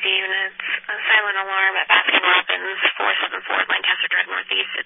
emergency units. A silent alarm at Baskin-Robbins, 474 Lancaster Drive Northeast.